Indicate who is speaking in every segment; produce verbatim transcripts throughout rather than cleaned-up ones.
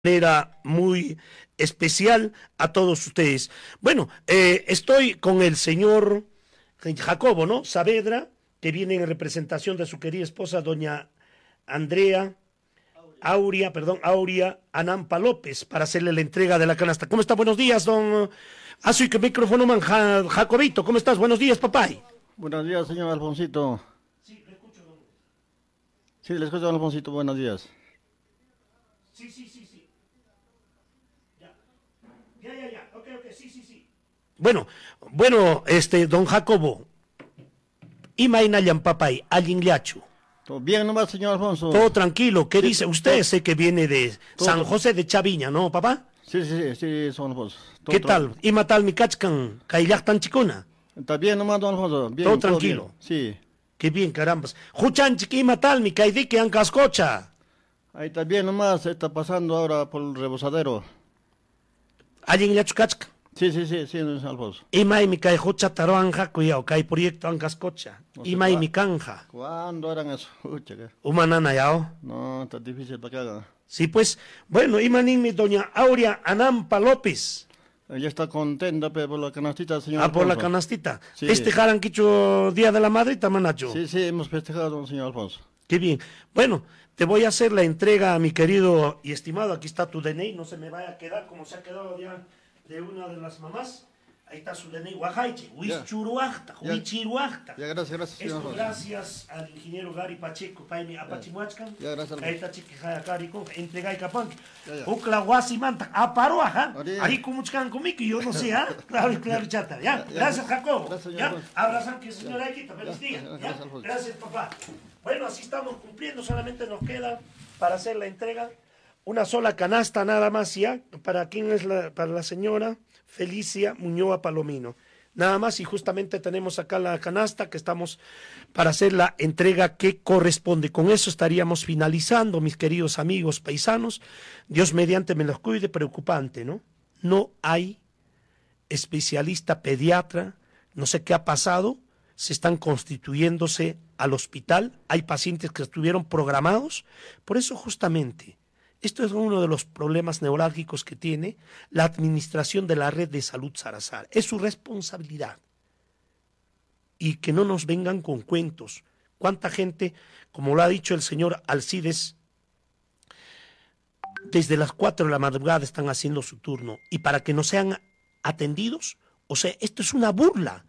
Speaker 1: manera muy especial a todos ustedes. Bueno, eh, estoy con el señor Jacobo, ¿no? Saavedra, que viene en representación de su querida esposa, doña Andrea Auria, perdón, Auria Anampa López, para hacerle la entrega de la canasta. ¿Cómo está? Buenos días, don Asu, que micrófono man, ja, Jacobito. ¿Cómo estás? Buenos días, papá.
Speaker 2: Buenos días, señor Alfonsito.
Speaker 1: Sí, le escucho, don.
Speaker 2: Sí, le escucho, don Alfonsito. Buenos días.
Speaker 1: Sí, sí, sí, sí. Ya, ya, ya, ya. Ok, ok, sí, sí, sí. Bueno, bueno, este, don Jacobo. Imainayan papay, alin liachu.
Speaker 2: ¿Todo bien nomás, señor Alfonso?
Speaker 1: Todo tranquilo. ¿Qué
Speaker 2: sí,
Speaker 1: dice usted?
Speaker 2: todo,
Speaker 1: Sé que viene de San José de Chaviña, ¿no, papá?
Speaker 2: Sí, sí, sí, sí, señor Alfonso.
Speaker 1: ¿Qué tal? ¿Ima tal mi cachcan? ¿Caillach tan chicona?
Speaker 2: Está bien nomás, don Alfonso. Bien,
Speaker 1: todo tranquilo.
Speaker 2: Todo bien. Sí.
Speaker 1: Qué bien, carambas. Juchan chiquima tal mi caidi han cascocha.
Speaker 2: Ahí está bien nomás, está pasando ahora por el rebosadero.
Speaker 1: ¿Alguien le ha chukachka?
Speaker 2: Sí, sí, sí, sí, señor Alfonso.
Speaker 1: Ima y mi cae jucha taroanja, cuidado, cae proyecto an cascocha.
Speaker 2: No sé
Speaker 1: Ima y mi canja.
Speaker 2: ¿Cuándo harán eso? Ucha, ¿qué?
Speaker 1: Humanana yao.
Speaker 2: No, está difícil para que hagan.
Speaker 1: Sí, pues, bueno, imanín mi doña Auria Anampa López.
Speaker 2: Ella está contenta pe, por la canastita, señor
Speaker 1: Ah,
Speaker 2: Alfonso.
Speaker 1: por la canastita.
Speaker 2: Sí.
Speaker 1: ¿Festejaran quicho Día de la Madre, tamanacho?
Speaker 2: Sí, sí, hemos festejado, señor Alfonso.
Speaker 1: Qué bien. Bueno, te voy a hacer la entrega a mi querido y estimado. Aquí está tu D N I, no se me vaya a quedar como se ha quedado ya de una de las mamás. Ahí está su D N I, Huajaiche, Huichuruachta, Huichiruachta.
Speaker 2: Ya, gracias, gracias, señor
Speaker 1: Esto
Speaker 2: Alfonso.
Speaker 1: gracias al ingeniero Gary Pacheco, Paimi Apachimuachkan.
Speaker 2: Ya, gracias.
Speaker 1: Ahí está Chiquijaya Carico, entrega y capán.
Speaker 2: Ya, ya.
Speaker 1: Ukla Huasimanta, aparo, ajá.
Speaker 2: Ari.
Speaker 1: Ahí como chcan conmigo, yo no sé, ¿ah? Claro, claro, chata. Ya,
Speaker 2: Ya,
Speaker 1: gracias, Jacobo.
Speaker 2: gracias, señor
Speaker 1: Ya,
Speaker 2: Alfonso.
Speaker 1: abrazan que señora Aikita, feliz
Speaker 2: Ya,
Speaker 1: día.
Speaker 2: ya,
Speaker 1: Ya,
Speaker 2: gracias, Alfonso.
Speaker 1: gracias, papá. Bueno, así estamos cumpliendo, solamente nos queda para hacer la entrega una sola canasta nada más, ¿ya? ¿Para quién es la, para la señora Felicia Muñoa Palomino? Nada más, y justamente tenemos acá la canasta que estamos para hacer la entrega que corresponde. Con eso estaríamos finalizando, mis queridos amigos paisanos. Dios mediante me los cuide, preocupante, ¿no? No hay especialista pediatra, no sé qué ha pasado, se están constituyéndose al hospital, hay pacientes que estuvieron programados, por eso justamente, esto es uno de los problemas neurálgicos que tiene la administración de la red de salud Sarazar, es su responsabilidad, y que no nos vengan con cuentos, cuánta gente, como lo ha dicho el señor Alcides, desde las cuatro de la madrugada están haciendo su turno, y para que no sean atendidos, o sea, esto es una burla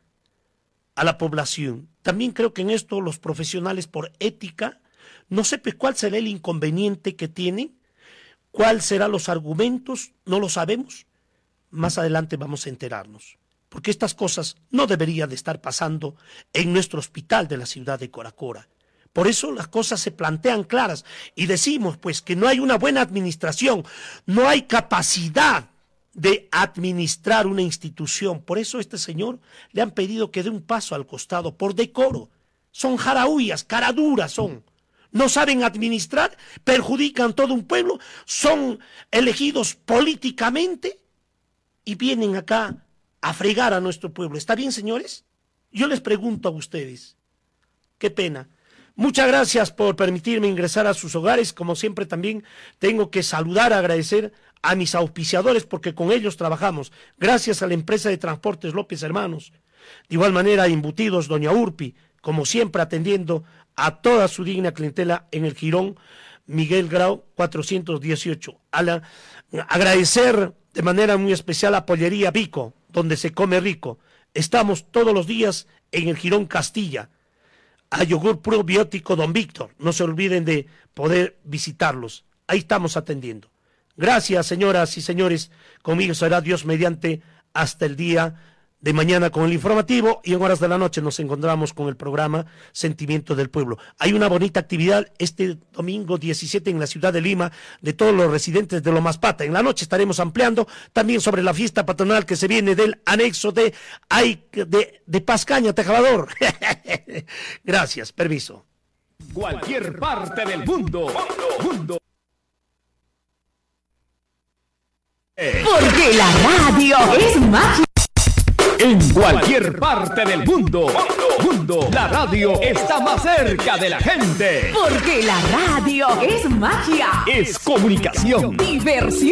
Speaker 1: a la población. También creo que en esto los profesionales por ética, no sé pues, cuál será el inconveniente que tienen, cuál serán los argumentos, no lo sabemos, más adelante vamos a enterarnos, porque estas cosas no deberían de estar pasando en nuestro hospital de la ciudad de Coracora. Por eso las cosas se plantean claras y decimos pues que no hay una buena administración, no hay capacidad de administrar una institución. Por eso a este señor le han pedido que dé un paso al costado, por decoro. Son jaraúyas, caraduras son. No saben administrar, perjudican todo un pueblo, son elegidos políticamente y vienen acá a fregar a nuestro pueblo. ¿Está bien, señores? Yo les pregunto a ustedes. Qué pena. Muchas gracias por permitirme ingresar a sus hogares. Como siempre también tengo que saludar, agradecer a mis auspiciadores porque con ellos trabajamos. Gracias a la empresa de transportes López Hermanos. De igual manera a Embutidos Doña Urpi, como siempre atendiendo a toda su digna clientela en el Jirón Miguel Grau cuatrocientos dieciocho. A la, agradecer de manera muy especial a Pollería Vico, donde se come rico. Estamos todos los días en el Jirón Castilla. A Yogur Probiótico Don Víctor, no se olviden de poder visitarlos. Ahí estamos atendiendo. Gracias, señoras y señores. Conmigo será Dios mediante hasta el día de mañana con el informativo y en horas de la noche nos encontramos con el programa Sentimiento del Pueblo. Hay una bonita actividad este domingo diecisiete en la ciudad de Lima de todos los residentes de Lomaspata. En la noche estaremos ampliando también sobre la fiesta patronal que se viene del anexo de, de, de Pascaña, Tejabador. Gracias, permiso.
Speaker 3: Cualquier parte del mundo, mundo.
Speaker 4: Porque la radio es magia.
Speaker 3: En cualquier parte del mundo. Mundo, la radio está más cerca de la gente.
Speaker 4: Porque la radio es magia.
Speaker 3: Es comunicación.
Speaker 4: Diversión.